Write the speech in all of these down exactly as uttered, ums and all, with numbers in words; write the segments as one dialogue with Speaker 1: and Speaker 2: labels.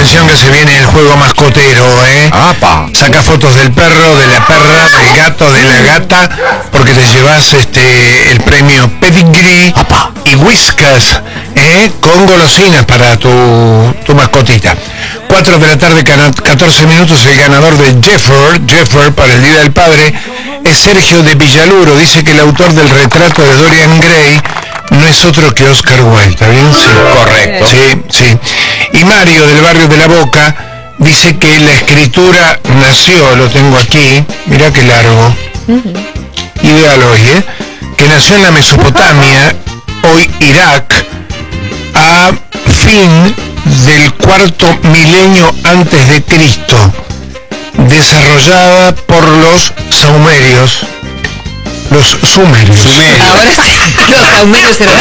Speaker 1: atención que se viene el juego mascotero, ¿eh?
Speaker 2: ¡Apa!
Speaker 1: Saca fotos del perro, de la perra, del gato, de la gata, porque te llevas este el premio Pedigree ¡Apa! Y Whiskas, ¿eh? Con golosinas para tu, tu mascotita. cuatro de la tarde, catorce minutos, el ganador de Jeffer, Jeffer para el Día del Padre, es Sergio de Villaluro. Dice que el autor del retrato de Dorian Gray no es otro que Oscar Wilde, ¿está bien? Sí, correcto. Sí, sí. Y Mario, del barrio de La Boca, dice que la escritura nació, lo tengo aquí, mirá qué largo, uh-huh. Ideal hoy, ¿eh? Que nació en la Mesopotamia, hoy Irak, a fin del cuarto milenio antes de Cristo, desarrollada por los sumerios. Los sumerios.
Speaker 3: sumerios. Ahora los sumerios eran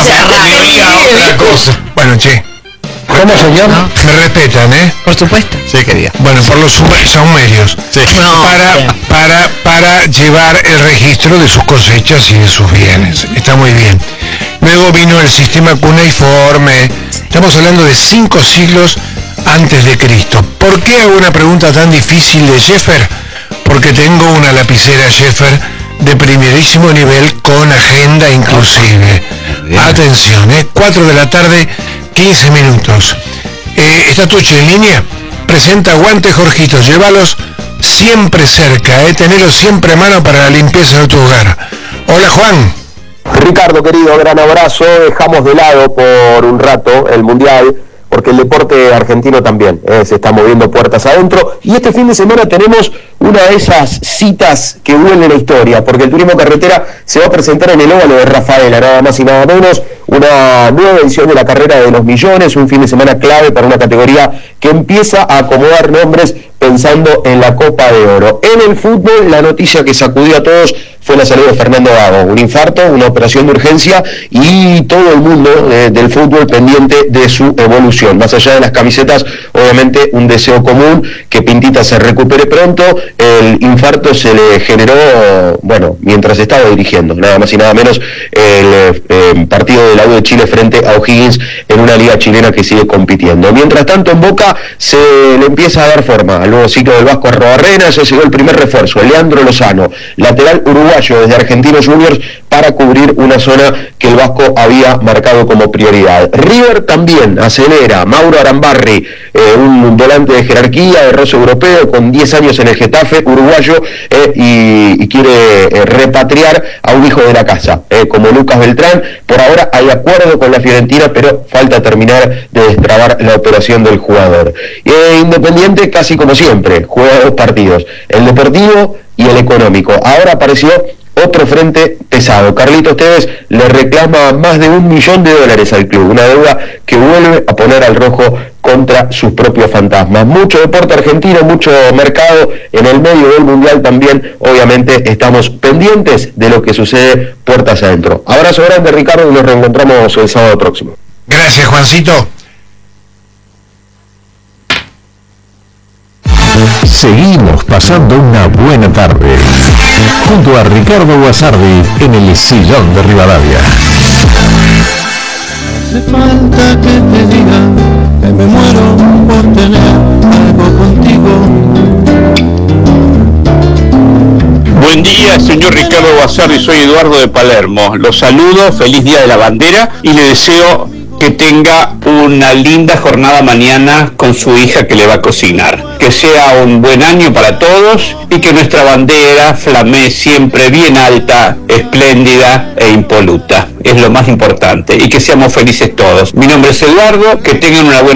Speaker 1: otra cosa. Bueno, che.
Speaker 2: ¿Cómo, señor?
Speaker 1: ¿No? Me respetan, ¿eh?
Speaker 3: Por supuesto.
Speaker 2: Sí, quería.
Speaker 1: Bueno, por los sumerios. Sí. No, para, bien. para, para llevar el registro de sus cosechas y de sus bienes. Está muy bien. Luego vino el sistema cuneiforme. Estamos hablando de cinco siglos antes de Cristo. ¿Por qué hago una pregunta tan difícil de Jeffer? Porque tengo una lapicera Jeffer de primerísimo nivel con agenda inclusive. Bien. Atención, ¿eh? cuatro de la tarde, quince minutos. Eh, ¿Está Tucho en línea? Presenta guantes Jorgito, llévalos siempre cerca, ¿eh? Tenerlos siempre a mano para la limpieza de tu hogar. Hola, Juan.
Speaker 4: Ricardo, querido, gran abrazo. Dejamos de lado por un rato el Mundial, porque el deporte argentino también eh, se está moviendo puertas adentro, y este fin de semana tenemos una de esas citas que huelen la historia, porque el turismo carretera se va a presentar en el óvalo de Rafaela, nada más y nada menos, una nueva edición de la carrera de los millones, un fin de semana clave para una categoría que empieza a acomodar nombres pensando en la Copa de Oro. En el fútbol, la noticia que sacudió a todos fue la salud de Fernando Gago, un infarto, una operación de urgencia, y todo el mundo eh, del fútbol pendiente de su evolución. Más allá de las camisetas, obviamente un deseo común, que Pintita se recupere pronto. El infarto se le generó, bueno, mientras estaba dirigiendo, nada más y nada menos, el eh, partido de la U de Chile frente a O'Higgins en una liga chilena que sigue compitiendo. Mientras tanto, en Boca se le empieza a dar forma al nuevo ciclo del Vasco Arrobarrena. Ya llegó el primer refuerzo, Leandro Lozano, lateral uruguayo desde Argentinos Juniors, para cubrir una zona que el Vasco había marcado como prioridad. River también acelera, Mauro Arambarri, eh, un volante de jerarquía, de roce europeo, con diez años en el Getafe, uruguayo, eh, y, y quiere eh, repatriar a un hijo de la casa, eh, como Lucas Beltrán. Por ahora hay acuerdo con la Fiorentina, pero falta terminar de destrabar la operación del jugador. Eh, Independiente, casi como siempre, juega dos partidos, el deportivo y el económico. Ahora apareció otro frente pesado. Carlitos Tevez le reclama más de un millón de dólares al club, una deuda que vuelve a poner al rojo contra sus propios fantasmas. Mucho deporte argentino, mucho mercado en el medio del Mundial también. Obviamente estamos pendientes de lo que sucede puertas adentro. Abrazo grande, Ricardo, y nos reencontramos el sábado próximo.
Speaker 1: Gracias, Juancito.
Speaker 5: Seguimos pasando una buena tarde junto a Ricardo Guasardi en el sillón de Rivadavia.
Speaker 6: Hace falta que te diga que me muero por tener algo contigo.
Speaker 7: Buen día, señor Ricardo Guasardi, soy Eduardo de Palermo. Los saludo, feliz Día de la Bandera, y le deseo que tenga una linda jornada mañana con su hija que le va a cocinar. Que sea un buen año para todos y que nuestra bandera flamee siempre bien alta, espléndida e impoluta. Es lo más importante, y que seamos felices todos. Mi nombre es Eduardo, que tengan una buena